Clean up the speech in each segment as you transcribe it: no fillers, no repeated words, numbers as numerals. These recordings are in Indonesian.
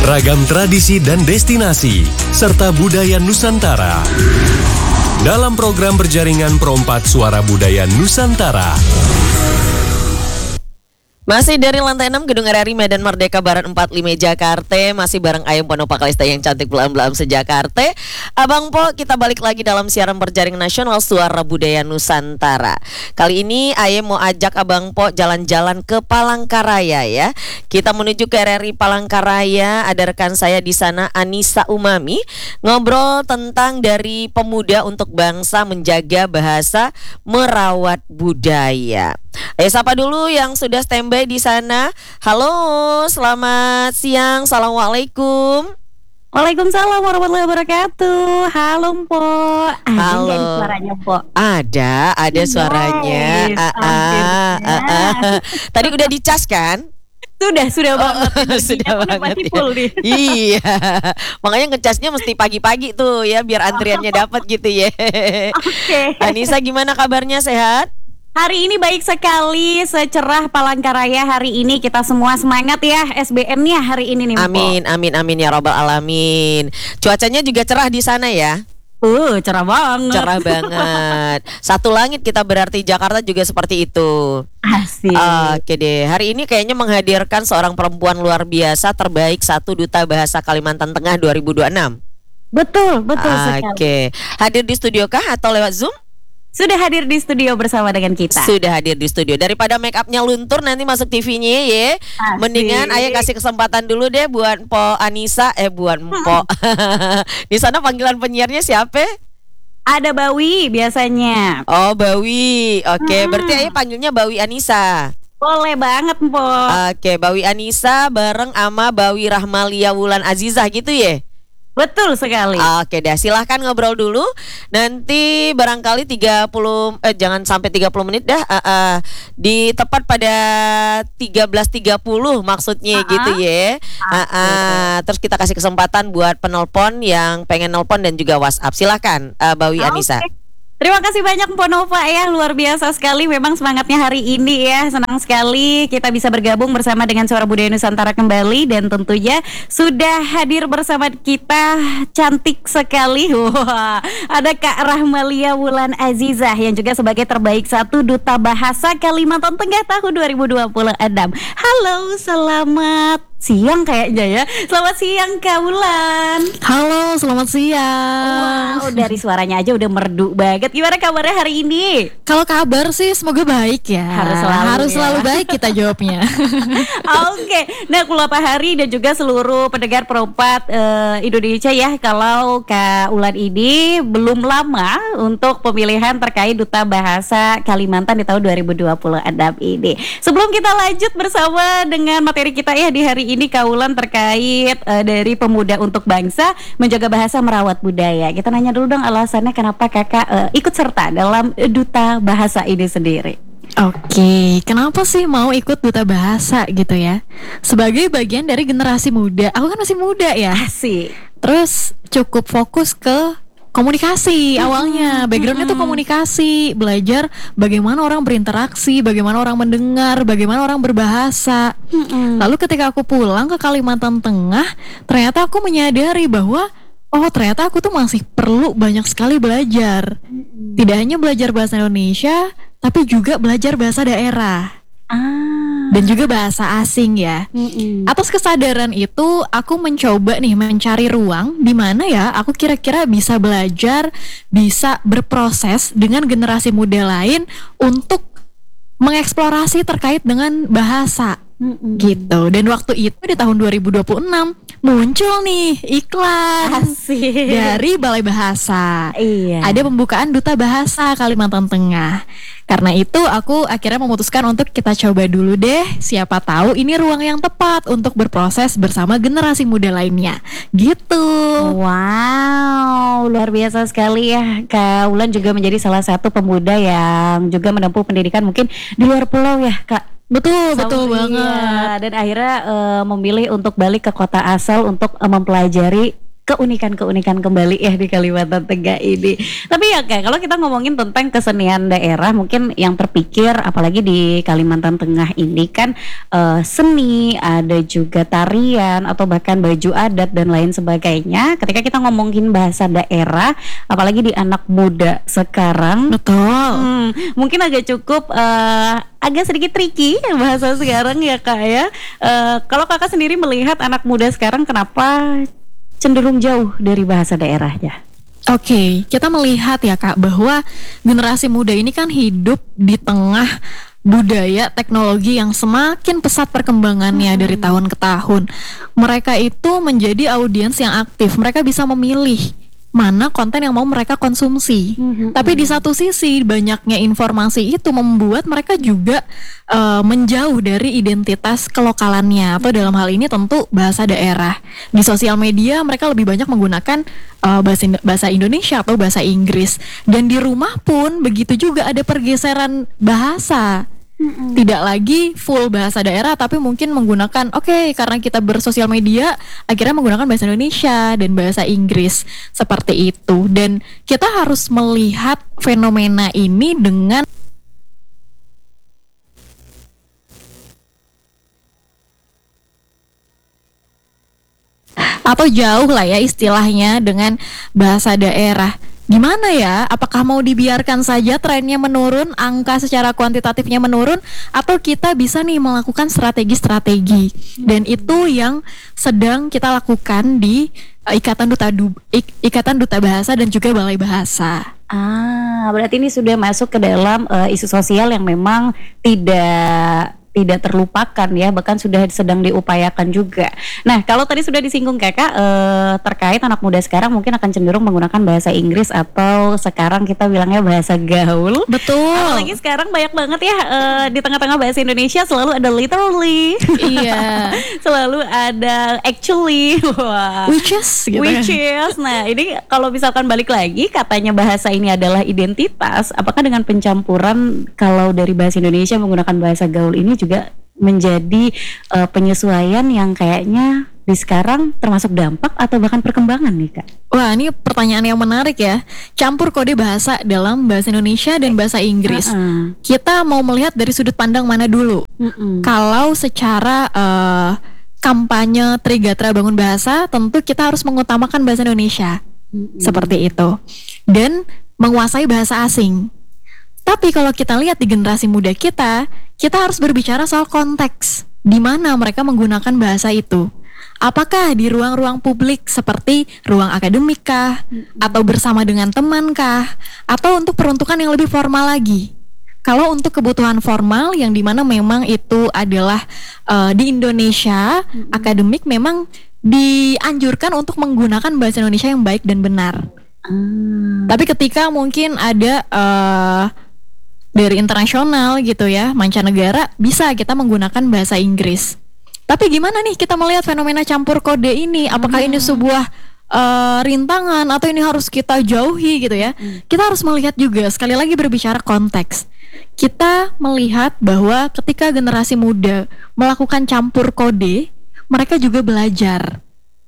Ragam tradisi dan destinasi, serta budaya Nusantara. Dalam program berjaringan Perompak Suara Budaya Nusantara. Masih dari lantai 6 Gedung RRI Medan Merdeka Barat 45 Jakarta. Masih bareng Ayam Ponopa Kalista yang cantik belam-belam sejakarta. Abang Po, kita balik lagi dalam siaran berjaring nasional Suara Budaya Nusantara. Kali ini Ayam mau ajak Abang Po jalan-jalan ke Palangkaraya ya. Kita menuju ke RRI Palangkaraya. Ada rekan saya di sana, Anissa Umami, ngobrol tentang dari pemuda untuk bangsa menjaga bahasa, merawat budaya. Ayo sapa dulu yang sudah standby di sana. Halo, selamat siang. Assalamualaikum. Waalaikumsalam warahmatullahi wabarakatuh. Halo Po. Halo. Ada suaranya Po. Ada suaranya. Tadi udah dicas kan? Sudah banget. Sudah banget ya. Full nih. Iya. Makanya ngecasnya mesti pagi-pagi tuh ya, biar antriannya dapat gitu ya. Oke. Anissa, gimana kabarnya, sehat? Hari ini baik sekali, secerah Palangkaraya hari ini. Kita semua semangat ya SBN-nya hari ini nih Po. Amin ya robbal alamin. Cuacanya juga cerah di sana ya? Cerah banget. Cerah banget. Satu langit kita, berarti Jakarta juga seperti itu. Asik. Oke deh, hari ini kayaknya menghadirkan seorang perempuan luar biasa, terbaik satu Duta Bahasa Kalimantan Tengah 2026. Betul sekali. Oke, hadir di studio kah atau lewat Zoom? Sudah hadir di studio bersama dengan kita. Sudah hadir di studio. Daripada make upnya luntur nanti masuk TV-nya ya. Asik. Mendingan Ayah kasih kesempatan dulu deh buat Po Anissa, buat Po. Di sana panggilan penyiarnya siapa? Ada Bawi biasanya. Oh, Bawi. Oke, berarti Ayah panggilnya Bawi Anissa. Boleh banget Po. Oke, Bawi Anissa bareng sama Bawi Rahmalia Wulan Azizah gitu ya? Betul sekali. Oke deh, silahkan ngobrol dulu. Nanti barangkali 30 jangan sampai 30 menit dah. Di tepat pada 13.30 maksudnya gitu ya. Terus kita kasih kesempatan buat penelpon yang pengen nelpon dan juga WhatsApp. Silahkan Bawi Anissa. Terima kasih banyak Po Nova ya, luar biasa sekali memang semangatnya hari ini ya. Senang sekali kita bisa bergabung bersama dengan Suara Budaya Nusantara kembali. Dan tentunya sudah hadir bersama kita cantik sekali. Wah, ada Kak Rahmalia Wulan Azizah yang juga sebagai terbaik satu Duta Bahasa Kalimantan Tengah tahun 2026. Halo, selamat siang kayaknya ya. Selamat siang Kak Wulan. Halo, selamat siang. Wow, dari suaranya aja udah merdu banget. Gimana kabarnya hari ini? Kalau kabar sih semoga baik ya. Harus selalu baik kita jawabnya. Oke. Nah, Kula Pak Hari dan juga seluruh pendengar Perompak Indonesia ya, kalau Kak Wulan ini belum lama untuk pemilihan terkait Duta Bahasa Kalimantan di tahun 2026 ini. Sebelum kita lanjut bersama dengan materi kita ya di hari ini Kak Wulan terkait dari pemuda untuk bangsa menjaga bahasa merawat budaya. Kita nanya dulu dong alasannya kenapa Kakak ikut serta dalam Duta Bahasa ini sendiri. Oke, kenapa sih mau ikut Duta Bahasa gitu ya? Sebagai bagian dari generasi muda. Aku kan masih muda ya. Asik. Terus cukup fokus ke komunikasi awalnya. Backgroundnya tuh komunikasi, belajar bagaimana orang berinteraksi, bagaimana orang mendengar, bagaimana orang berbahasa. Lalu ketika aku pulang ke Kalimantan Tengah, ternyata aku menyadari bahwa ternyata aku tuh masih perlu banyak sekali belajar. Tidak hanya belajar bahasa Indonesia, tapi juga belajar bahasa daerah. Dan juga bahasa asing ya. Atas kesadaran itu aku mencoba nih mencari ruang di mana ya aku kira-kira bisa belajar, bisa berproses dengan generasi muda lain untuk mengeksplorasi terkait dengan bahasa. Gitu. Dan waktu itu di tahun 2026 muncul nih iklan dari Balai Bahasa. Ada pembukaan Duta Bahasa Kalimantan Tengah. Karena itu aku akhirnya memutuskan untuk kita coba dulu deh. Siapa tahu ini ruang yang tepat untuk berproses bersama generasi muda lainnya. Gitu. Wow, luar biasa sekali ya. Kak Wulan juga menjadi salah satu pemuda yang juga menempuh pendidikan mungkin di luar pulau ya Kak. Betul banget. Dan akhirnya memilih untuk balik ke kota asal untuk mempelajari keunikan-keunikan kembali ya di Kalimantan Tengah ini. Tapi ya Kak, kalau kita ngomongin tentang kesenian daerah, mungkin yang terpikir apalagi di Kalimantan Tengah ini kan seni, ada juga tarian atau bahkan baju adat dan lain sebagainya. Ketika kita ngomongin bahasa daerah, apalagi di anak muda sekarang, Betul. mungkin agak cukup agak sedikit tricky bahasa sekarang ya Kak ya. Kalau Kakak sendiri melihat anak muda sekarang kenapa cenderung jauh dari bahasa daerahnya? Oke, kita melihat ya Kak bahwa generasi muda ini kan hidup di tengah budaya teknologi yang semakin pesat perkembangannya dari tahun ke tahun. Mereka itu menjadi audiens yang aktif. Mereka bisa memilih mana konten yang mau mereka konsumsi. Tapi di satu sisi banyaknya informasi itu membuat mereka juga menjauh dari identitas kelokalannya, atau dalam hal ini tentu bahasa daerah. Di sosial media mereka lebih banyak menggunakan bahasa Indonesia atau bahasa Inggris. Dan di rumah pun begitu juga, ada pergeseran bahasa. Tidak lagi full bahasa daerah, tapi mungkin menggunakan, karena kita bersosial media akhirnya menggunakan bahasa Indonesia dan bahasa Inggris, seperti itu. Dan kita harus melihat fenomena ini dengan atau jauh lah ya istilahnya dengan bahasa daerah. Gimana ya? Apakah mau dibiarkan saja trennya menurun, angka secara kuantitatifnya menurun, atau kita bisa nih melakukan strategi-strategi? Dan itu yang sedang kita lakukan di Ikatan Duta Bahasa dan juga Balai Bahasa. Berarti ini sudah masuk ke dalam isu sosial yang memang tidak terlupakan ya, bahkan sudah sedang diupayakan juga. Nah, kalau tadi sudah disinggung Kakak terkait anak muda sekarang mungkin akan cenderung menggunakan bahasa Inggris atau sekarang kita bilangnya bahasa gaul. Betul. Apalagi sekarang banyak banget ya di tengah-tengah bahasa Indonesia selalu ada literally. Iya. Selalu ada actually. Wah. Which is gitu Which kan. is. Nah, ini kalau misalkan balik lagi katanya bahasa ini adalah identitas, apakah dengan pencampuran kalau dari bahasa Indonesia menggunakan bahasa gaul ini juga menjadi penyesuaian yang kayaknya di sekarang termasuk dampak atau bahkan perkembangan nih Kak? Wah, ini pertanyaan yang menarik ya. Campur kode bahasa dalam bahasa Indonesia dan bahasa Inggris. Kita mau melihat dari sudut pandang mana dulu? Kalau secara kampanye Trigatra Bangun Bahasa, tentu kita harus mengutamakan bahasa Indonesia. Seperti itu. Dan menguasai bahasa asing. Tapi kalau kita lihat di generasi muda kita harus berbicara soal konteks di mana mereka menggunakan bahasa itu. Apakah di ruang-ruang publik seperti ruang akademik kah, atau bersama dengan teman kah, atau untuk peruntukan yang lebih formal lagi? Kalau untuk kebutuhan formal yang dimana memang itu adalah di Indonesia akademik, memang dianjurkan untuk menggunakan bahasa Indonesia yang baik dan benar. Tapi ketika mungkin ada dari internasional gitu ya, mancanegara, bisa kita menggunakan bahasa Inggris. Tapi gimana nih kita melihat fenomena campur kode ini? Apakah ini sebuah rintangan atau ini harus kita jauhi gitu ya? Kita harus melihat juga, sekali lagi berbicara konteks. Kita melihat bahwa ketika generasi muda melakukan campur kode, mereka juga belajar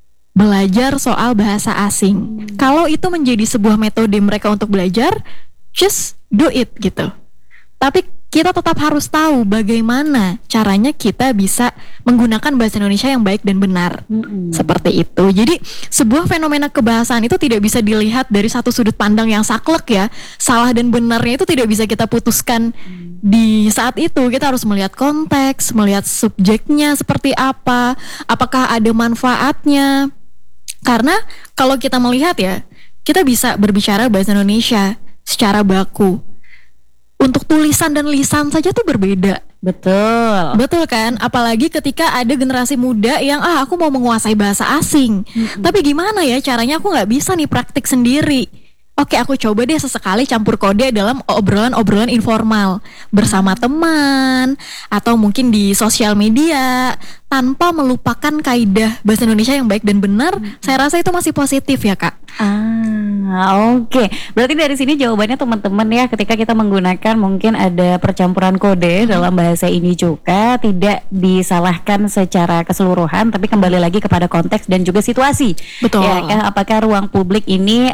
soal bahasa asing. Kalau itu menjadi sebuah metode mereka untuk belajar, just do it gitu. Tapi kita tetap harus tahu bagaimana caranya kita bisa menggunakan bahasa Indonesia yang baik dan benar. Seperti itu. Jadi sebuah fenomena kebahasaan itu tidak bisa dilihat dari satu sudut pandang yang saklek ya. Salah dan benarnya itu tidak bisa kita putuskan di saat itu. Kita harus melihat konteks, melihat subjeknya seperti apa, apakah ada manfaatnya. Karena kalau kita melihat ya, kita bisa berbicara bahasa Indonesia secara baku. Untuk tulisan dan lisan saja tuh berbeda. Betul kan? Apalagi ketika ada generasi muda yang aku mau menguasai bahasa asing. Tapi gimana ya caranya, aku gak bisa nih praktik sendiri. Oke, aku coba deh sesekali campur kode dalam obrolan-obrolan informal bersama teman atau mungkin di sosial media, tanpa melupakan kaidah bahasa Indonesia yang baik dan benar. Saya rasa itu masih positif ya Kak. Oke. Berarti dari sini jawabannya teman-teman ya, ketika kita menggunakan mungkin ada percampuran kode dalam bahasa ini juga tidak disalahkan secara keseluruhan, tapi kembali lagi kepada konteks dan juga situasi. Betul. Ya, apakah ruang publik ini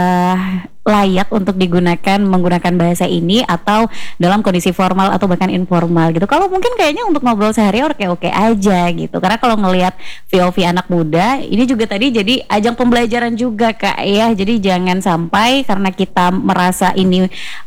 layak untuk menggunakan bahasa ini atau dalam kondisi formal atau bahkan informal gitu. Kalau mungkin kayaknya untuk ngobrol sehari oke-oke aja gitu. Karena kalau ngelihat VOV anak muda ini juga tadi jadi ajang pembelajaran juga Kak ya. Jadi jangan sampai karena kita merasa ini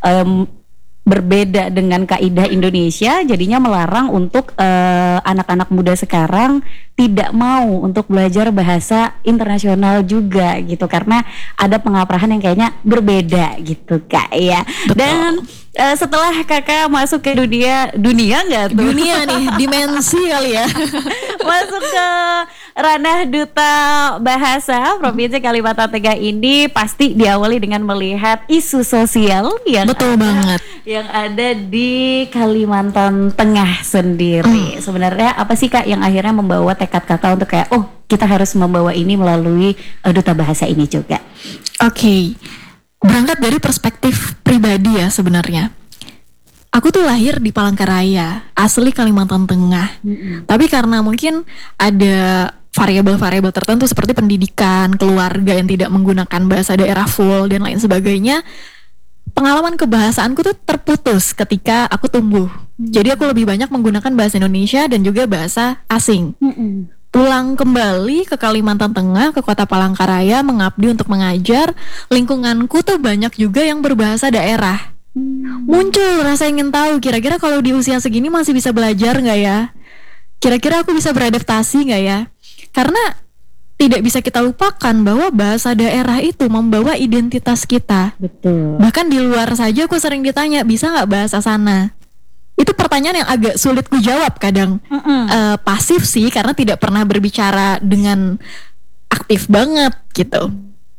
berbeda dengan kaidah Indonesia, jadinya melarang untuk anak-anak muda sekarang tidak mau untuk belajar bahasa internasional juga gitu, karena ada pengaprahan yang kayaknya berbeda gitu Kak ya. Betul. Dan setelah Kakak masuk ke dunia nggak tuh? Dunia nih, dimensi kali ya. Masuk ke ranah duta bahasa Provinsi Kalimantan Tengah ini pasti diawali dengan melihat isu sosial Betul banget. yang ada di Kalimantan Tengah sendiri. Sebenarnya apa sih Kak yang akhirnya membawa tekad Kakak untuk kayak kita harus membawa ini melalui duta bahasa ini juga? Oke. Berangkat dari perspektif pribadi ya sebenarnya. Aku tuh lahir di Palangkaraya, asli Kalimantan Tengah. Tapi karena mungkin ada variabel-variabel tertentu seperti pendidikan, keluarga yang tidak menggunakan bahasa daerah full dan lain sebagainya, pengalaman kebahasaanku tuh terputus ketika aku tumbuh. Jadi aku lebih banyak menggunakan bahasa Indonesia dan juga bahasa asing. Pulang kembali ke Kalimantan Tengah, ke kota Palangkaraya, mengabdi untuk mengajar, lingkunganku tuh banyak juga yang berbahasa daerah. Muncul rasa ingin tahu, kira-kira kalau di usia segini masih bisa belajar nggak ya? Kira-kira aku bisa beradaptasi nggak ya? Karena tidak bisa kita lupakan bahwa bahasa daerah itu membawa identitas kita. Betul. Bahkan di luar saja aku sering ditanya, bisa nggak bahasa sana? Itu pertanyaan yang agak sulit ku jawab kadang. Pasif sih, karena tidak pernah berbicara dengan aktif banget gitu.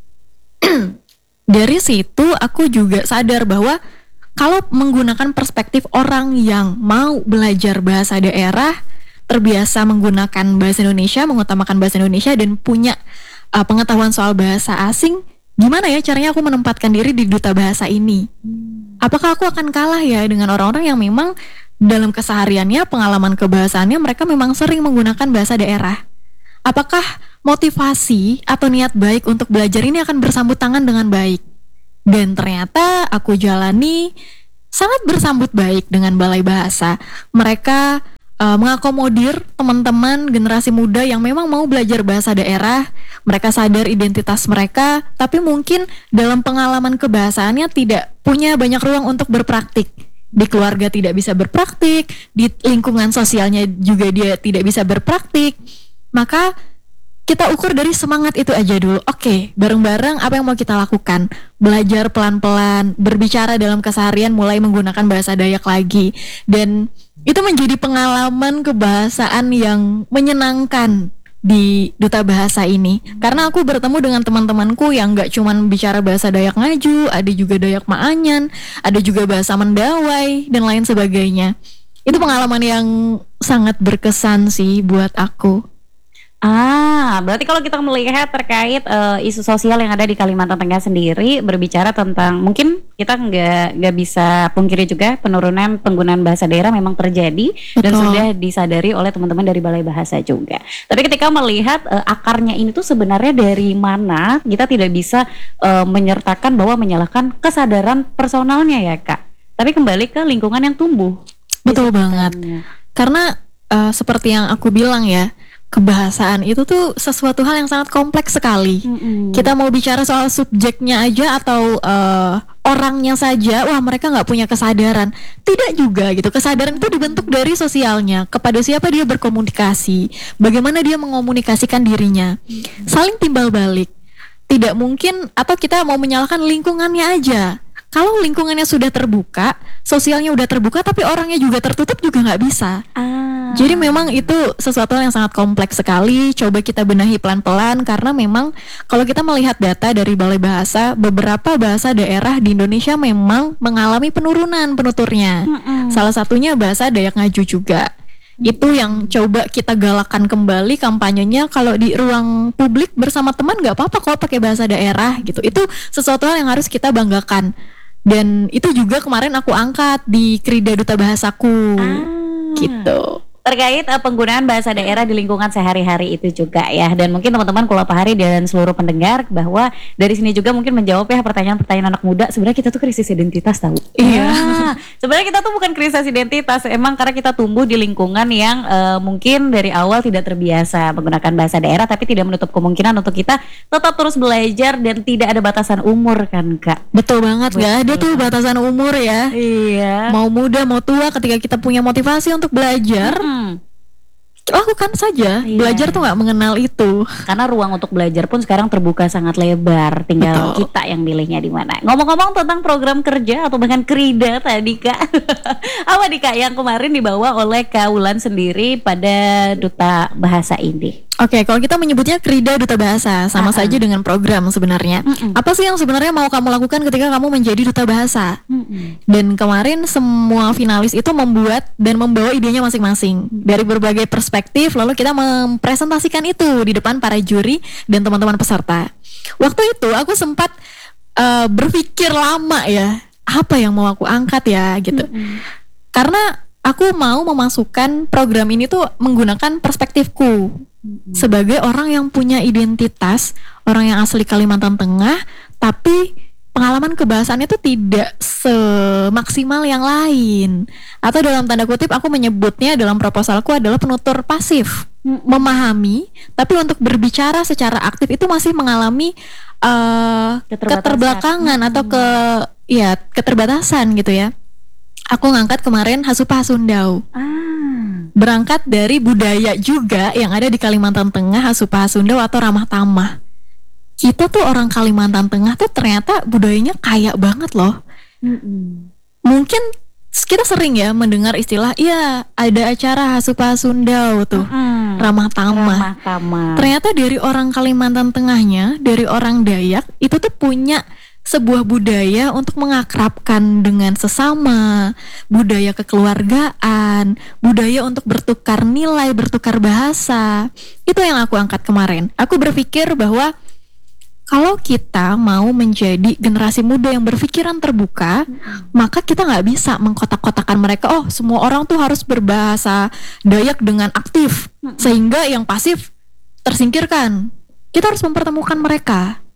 Dari situ aku juga sadar bahwa kalau menggunakan perspektif orang yang mau belajar bahasa daerah, terbiasa menggunakan bahasa Indonesia, mengutamakan bahasa Indonesia dan punya pengetahuan soal bahasa asing, gimana ya caranya aku menempatkan diri di duta bahasa ini? Apakah aku akan kalah ya dengan orang-orang yang memang dalam kesehariannya, pengalaman kebahasaannya mereka memang sering menggunakan bahasa daerah? Apakah motivasi atau niat baik untuk belajar ini akan bersambut tangan dengan baik? Dan ternyata aku jalani sangat bersambut baik dengan Balai Bahasa. Mereka mengakomodir teman-teman generasi muda yang memang mau belajar bahasa daerah. Mereka sadar identitas mereka, tapi mungkin dalam pengalaman kebahasaannya tidak punya banyak ruang untuk berpraktik. Di keluarga tidak bisa berpraktik, di lingkungan sosialnya juga dia tidak bisa berpraktik. Maka kita ukur dari semangat itu aja dulu. Oke, bareng-bareng apa yang mau kita lakukan? Belajar pelan-pelan, berbicara dalam keseharian, mulai menggunakan bahasa Dayak lagi. Dan itu menjadi pengalaman kebahasaan yang menyenangkan di duta bahasa ini, karena aku bertemu dengan teman-temanku yang gak cuman bicara bahasa Dayak Ngaju, ada juga Dayak Maanyan, ada juga bahasa Mendawai dan lain sebagainya. Itu pengalaman yang sangat berkesan sih buat aku. Berarti kalau kita melihat terkait isu sosial yang ada di Kalimantan Tengah sendiri, berbicara tentang, mungkin kita nggak bisa pungkiri juga penurunan penggunaan bahasa daerah memang terjadi. Betul. Dan sudah disadari oleh teman-teman dari Balai Bahasa juga. Tapi ketika melihat akarnya ini tuh sebenarnya dari mana, kita tidak bisa menyertakan bahwa menyalahkan kesadaran personalnya ya Kak. Tapi kembali ke lingkungan yang tumbuh. Betul banget. Karena seperti yang aku bilang ya, kebahasaan itu tuh sesuatu hal yang sangat kompleks sekali. Kita mau bicara soal subjeknya aja atau orangnya saja, wah mereka nggak punya kesadaran. Tidak juga gitu. Kesadaran itu dibentuk dari sosialnya, kepada siapa dia berkomunikasi, bagaimana dia mengomunikasikan dirinya, saling timbal balik. Tidak mungkin, atau kita mau menyalahkan lingkungannya aja. Kalau lingkungannya sudah terbuka, sosialnya udah terbuka, tapi orangnya juga tertutup juga nggak bisa. Jadi memang itu sesuatu yang sangat kompleks sekali. Coba kita benahi pelan-pelan, karena memang kalau kita melihat data dari Balai Bahasa, beberapa bahasa daerah di Indonesia memang mengalami penurunan penuturnya. Salah satunya bahasa Dayak Ngaju juga. Itu yang coba kita galakan kembali kampanyenya. Kalau di ruang publik bersama teman nggak apa-apa kalau pakai bahasa daerah gitu. Itu sesuatu hal yang harus kita banggakan. Dan itu juga kemarin aku angkat di Krida Duta Bahasaku gitu. Terkait penggunaan bahasa daerah di lingkungan sehari-hari itu juga ya. Dan mungkin teman-teman Kulapa Hari dan seluruh pendengar bahwa dari sini juga mungkin menjawab ya pertanyaan-pertanyaan anak muda. Sebenarnya kita tuh krisis identitas tahu. Iya. Sebenarnya kita tuh bukan krisis identitas, emang karena kita tumbuh di lingkungan yang mungkin dari awal tidak terbiasa menggunakan bahasa daerah, tapi tidak menutup kemungkinan untuk kita tetap terus belajar dan tidak ada batasan umur kan Kak. Betul banget, nggak ada tuh batasan umur ya. Iya. Mau muda mau tua, ketika kita punya motivasi untuk belajar, lakukan saja. Iya. Belajar tuh nggak mengenal itu. Karena ruang untuk belajar pun sekarang terbuka sangat lebar. Tinggal Betul. kita yang milihnya di mana. Ngomong-ngomong tentang program kerja atau bahkan Krida tadi Kak. Apa nih Kak yang kemarin dibawa oleh Kak Wulan sendiri pada Duta Bahasa ini? Oke, kalau kita menyebutnya Krida Duta Bahasa, sama saja dengan program sebenarnya. Apa sih yang sebenarnya mau kamu lakukan ketika kamu menjadi Duta Bahasa? Dan kemarin semua finalis itu membuat dan membawa idenya masing-masing dari berbagai perspektif, lalu kita mempresentasikan itu di depan para juri dan teman-teman peserta. Waktu itu aku sempat berpikir lama ya, apa yang mau aku angkat ya gitu. Karena aku mau memasukkan program ini tuh menggunakan perspektifku sebagai orang yang punya identitas, orang yang asli Kalimantan Tengah, tapi pengalaman kebahasaannya tuh tidak semaksimal yang lain. Atau dalam tanda kutip aku menyebutnya dalam proposalku adalah penutur pasif. Memahami, tapi untuk berbicara secara aktif itu masih mengalami keterbelakangan atau keterbatasan gitu ya. Aku ngangkat kemarin Hasupah Sundau. Berangkat dari budaya juga yang ada di Kalimantan Tengah, Hasupah Sundau atau ramah tamah. Kita tuh orang Kalimantan Tengah tuh ternyata budayanya kaya banget loh. Mungkin kita sering ya mendengar istilah, iya ada acara Hasupah Sundau tuh, ramah tamah. Ternyata dari orang Kalimantan Tengahnya, dari orang Dayak itu tuh punya sebuah budaya untuk mengakrabkan dengan sesama, budaya kekeluargaan, budaya untuk bertukar nilai, bertukar bahasa. Itu yang aku angkat kemarin. Aku berpikir bahwa kalau kita mau menjadi generasi muda yang berpikiran terbuka, maka kita nggak bisa mengkotak-kotakan mereka. Oh, semua orang tuh harus berbahasa Dayak dengan aktif, sehingga yang pasif tersingkirkan. Kita harus mempertemukan mereka.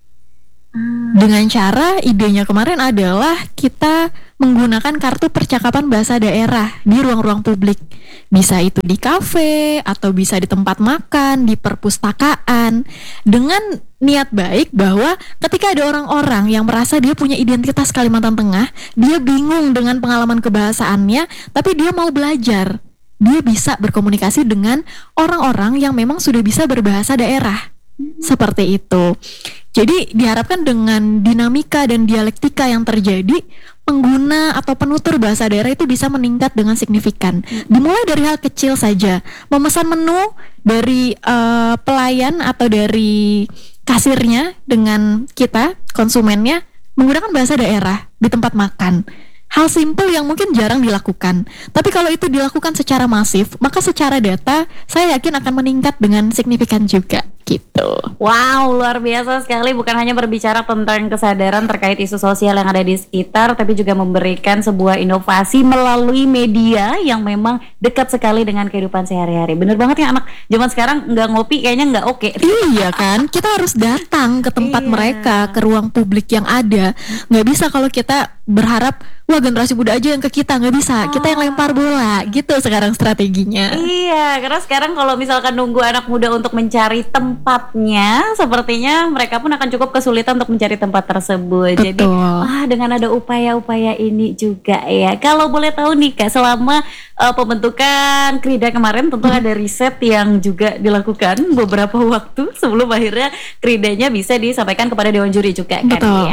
Dengan cara idenya kemarin adalah kita menggunakan kartu percakapan bahasa daerah di ruang-ruang publik. Bisa itu di kafe atau bisa di tempat makan, di perpustakaan, dengan niat baik bahwa ketika ada orang-orang yang merasa dia punya identitas Kalimantan Tengah, dia bingung dengan pengalaman kebahasaannya, tapi dia mau belajar, dia bisa berkomunikasi dengan orang-orang yang memang sudah bisa berbahasa daerah. Seperti itu. Jadi diharapkan dengan dinamika dan dialektika yang terjadi, pengguna atau penutur bahasa daerah itu bisa meningkat dengan signifikan. Dimulai dari hal kecil saja, memesan menu dari pelayan atau dari kasirnya dengan kita, konsumennya, menggunakan bahasa daerah di tempat makan. Hal simpel yang mungkin jarang dilakukan. Tapi kalau itu dilakukan secara masif, maka secara data saya yakin akan meningkat dengan signifikan juga gitu. Wow, luar biasa sekali. Bukan hanya berbicara tentang kesadaran terkait isu sosial yang ada di sekitar, tapi juga memberikan sebuah inovasi melalui media yang memang dekat sekali dengan kehidupan sehari-hari. Bener banget ya, anak zaman sekarang nggak ngopi kayaknya nggak oke. Iya kan, kita harus datang ke tempat mereka, ke ruang publik yang ada. Nggak bisa kalau kita berharap wah generasi muda aja yang ke kita, nggak bisa. Kita yang lempar bola gitu sekarang strateginya. Iya, karena sekarang kalau misalkan nunggu anak muda untuk mencari tempatnya, sepertinya mereka pun akan cukup kesulitan untuk mencari tempat tersebut. Betul. Jadi dengan ada upaya-upaya ini juga ya. Kalau boleh tahu nih Kak, selama pembentukan Krida kemarin tentu ada riset yang juga dilakukan beberapa waktu sebelum akhirnya Kridanya bisa disampaikan kepada Dewan Juri juga kan. Betul. Ya.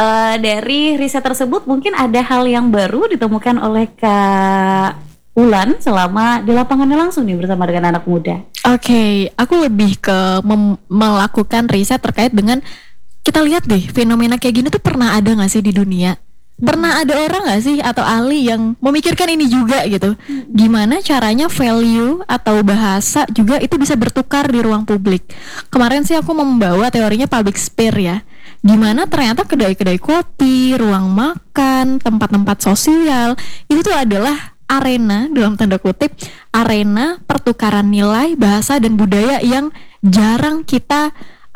Dari riset tersebut mungkin ada hal yang baru ditemukan oleh Kak Wulan selama di lapangannya langsung nih bersama dengan anak muda. Oke, aku lebih ke melakukan riset terkait dengan, kita lihat deh fenomena kayak gini tuh pernah ada nggak sih di dunia? Pernah ada orang nggak sih atau ahli yang memikirkan ini juga gitu? Gimana caranya value atau bahasa juga itu bisa bertukar di ruang publik? Kemarin sih aku membawa teorinya public sphere ya. Gimana ternyata kedai-kedai kopi, ruang makan, tempat-tempat sosial itu tuh adalah arena dalam tanda kutip arena pertukaran nilai, bahasa dan budaya yang jarang kita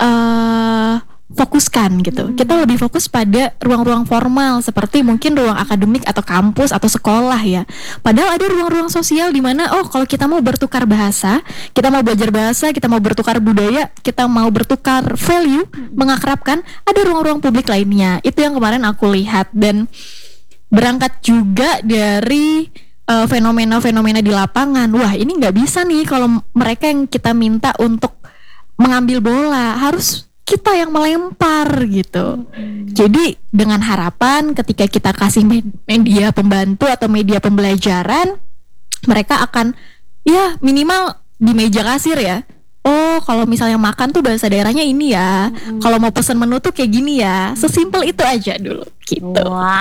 fokuskan gitu. Kita lebih fokus pada ruang-ruang formal seperti mungkin ruang akademik atau kampus atau sekolah ya. Padahal ada ruang-ruang sosial di mana kalau kita mau bertukar bahasa, kita mau belajar bahasa, kita mau bertukar budaya, kita mau bertukar value, mengakrabkan, ada ruang-ruang publik lainnya. Itu yang kemarin aku lihat dan berangkat juga dari fenomena-fenomena di lapangan. Wah, ini nggak bisa nih kalau mereka yang kita minta untuk mengambil bola, harus kita yang melempar gitu. Jadi dengan harapan ketika kita kasih media pembantu atau media pembelajaran, mereka akan ya minimal di meja kasir ya. Oh, kalau misalnya makan tuh bahasa daerahnya ini ya. Kalau mau pesan menu tuh kayak gini ya. Sesimpel itu aja dulu gitu.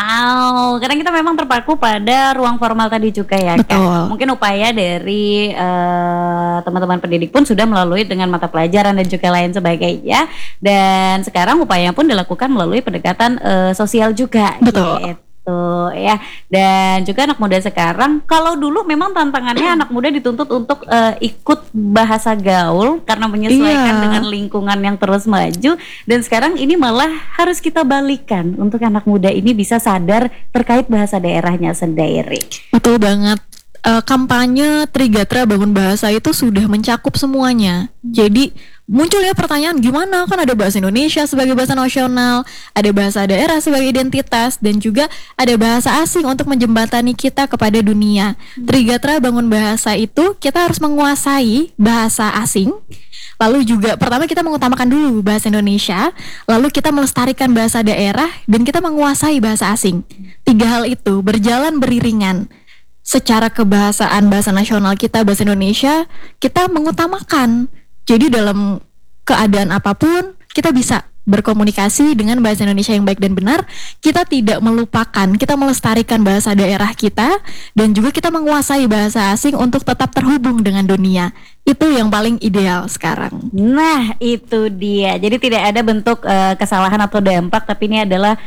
Wow, karena kita memang terpaku pada ruang formal tadi juga ya, Betul. Kak. Mungkin upaya dari teman-teman pendidik pun sudah melalui dengan mata pelajaran dan juga lain sebagainya. Dan sekarang upaya pun dilakukan melalui pendekatan sosial juga. Betul. Gitu. Ya, dan juga anak muda sekarang, kalau dulu memang tantangannya anak muda dituntut untuk ikut bahasa gaul karena menyesuaikan dengan lingkungan yang terus maju, dan sekarang ini malah harus kita balikan untuk anak muda ini bisa sadar terkait bahasa daerahnya sendiri. Betul banget. Kampanye Trigatra Bangun Bahasa itu sudah mencakup semuanya. Jadi munculnya pertanyaan, gimana kan ada bahasa Indonesia sebagai bahasa nasional, ada bahasa daerah sebagai identitas, dan juga ada bahasa asing untuk menjembatani kita kepada dunia. Trigatra Bangun Bahasa itu kita harus menguasai bahasa asing. Lalu juga pertama kita mengutamakan dulu bahasa Indonesia, lalu kita melestarikan bahasa daerah, dan kita menguasai bahasa asing. 3 hal itu berjalan beriringan. Secara kebahasaan bahasa nasional kita, bahasa Indonesia, kita mengutamakan. Jadi dalam keadaan apapun kita bisa berkomunikasi dengan bahasa Indonesia yang baik dan benar. Kita tidak melupakan, kita melestarikan bahasa daerah kita, dan juga kita menguasai bahasa asing untuk tetap terhubung dengan dunia. Itu yang paling ideal sekarang. Nah, itu dia. Jadi tidak ada bentuk kesalahan atau dampak, tapi ini adalah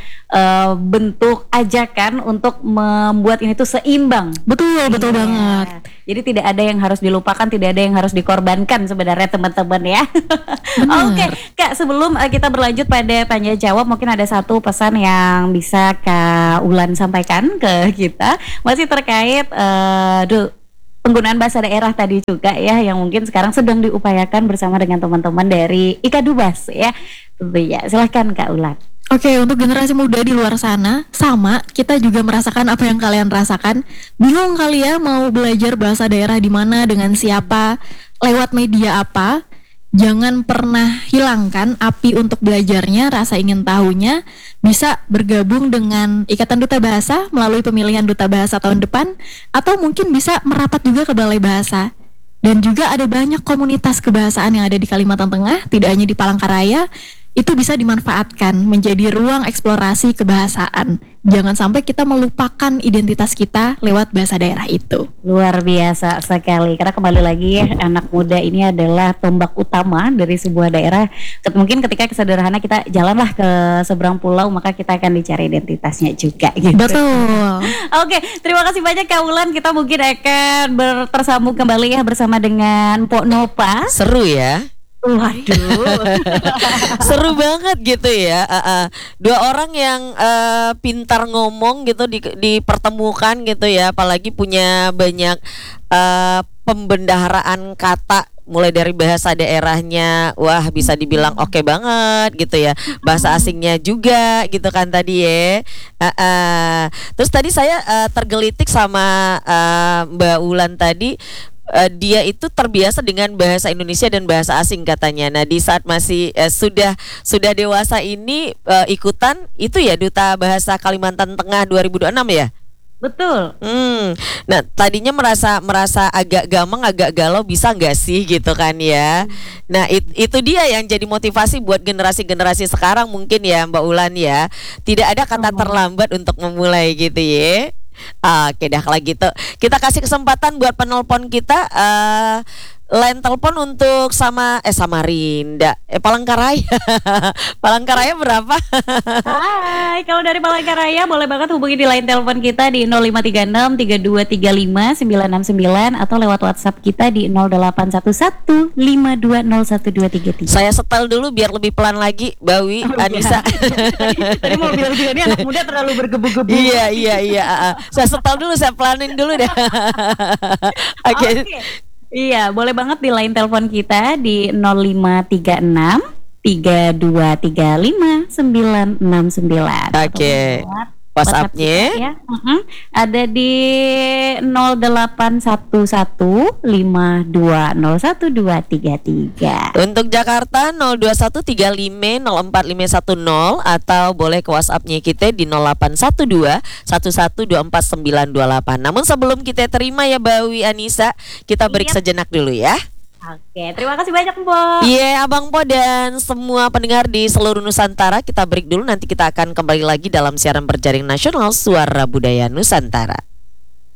bentuk ajakan untuk membuat ini tuh seimbang. Betul banget. Jadi tidak ada yang harus dilupakan, tidak ada yang harus dikorbankan sebenarnya teman-teman ya. Oke, Kak, sebelum kita berlanjut pada tanya jawab, mungkin ada satu pesan yang bisa Kak Ulan sampaikan ke kita, masih terkait penggunaan bahasa daerah tadi juga ya, yang mungkin sekarang sedang diupayakan bersama dengan teman-teman dari Ika Dubas ya. Tentunya, silahkan Kak Ulan. Oke, untuk generasi muda di luar sana, sama, kita juga merasakan apa yang kalian rasakan. Bingung kali ya mau belajar bahasa daerah di mana, dengan siapa, lewat media apa. Jangan pernah hilangkan api untuk belajarnya, rasa ingin tahunya. Bisa bergabung dengan Ikatan Duta Bahasa melalui pemilihan Duta Bahasa tahun depan, atau mungkin bisa merapat juga ke Balai Bahasa. Dan juga ada banyak komunitas kebahasaan yang ada di Kalimantan Tengah, tidak hanya di Palangkaraya. Itu bisa dimanfaatkan menjadi ruang eksplorasi kebahasaan. Jangan sampai kita melupakan identitas kita lewat bahasa daerah itu. Luar biasa sekali, karena kembali lagi ya, anak muda ini adalah tombak utama dari sebuah daerah. Mungkin ketika sederhana kita jalanlah ke seberang pulau, maka kita akan dicari identitasnya juga gitu. Betul. Oke, terima kasih banyak Kak Ulan. Kita mungkin akan tersambung kembali ya bersama dengan Pok Nopa. Seru ya. Waduh. Seru banget gitu ya. Dua orang yang pintar ngomong gitu dipertemukan gitu ya, apalagi punya banyak pembendaharaan kata, mulai dari bahasa daerahnya, wah bisa dibilang oke banget gitu ya. Bahasa asingnya juga gitu kan tadi ya. Terus tadi saya tergelitik sama Mbak Ulan tadi. Dia itu terbiasa dengan bahasa Indonesia dan bahasa asing katanya. Nah, di saat masih sudah dewasa ini ikutan itu ya Duta Bahasa Kalimantan Tengah 2026 ya? Betul. Nah tadinya merasa agak gamang, agak galau, bisa nggak sih gitu kan ya. Nah itu dia yang jadi motivasi buat generasi-generasi sekarang mungkin ya Mbak Ulan ya. Tidak ada kata terlambat untuk memulai gitu ya. Oke dah kalau gitu kita kasih kesempatan buat penelpon kita, line telepon untuk Samarinda, Palangkaraya. Palangkaraya berapa? Hai, kalau dari Palangkaraya boleh banget hubungi di line telepon kita di 0536 3235 969 atau lewat WhatsApp kita di 0811 5201 233. Saya setel dulu biar lebih pelan lagi, Bawi, Anissa. Tadi mau bilang juga nih anak muda terlalu bergebu-gebu. Iya. Saya setel dulu, saya pelanin dulu deh. Oke. Iya, boleh banget di line telepon kita di 0536 3235 969. Oke. WhatsApp-nya ya. Ada di 0811 5201 233. untuk Jakarta 0213504510 atau boleh ke WhatsApp-nya kita di 0812 11249928. Namun sebelum kita terima ya Bawi Anissa, kita break sejenak dulu ya. Oke, terima kasih banyak Mbok. Iya, Abang Po dan semua pendengar di seluruh Nusantara, kita break dulu, nanti kita akan kembali lagi dalam siaran berjaring nasional Suara Budaya Nusantara.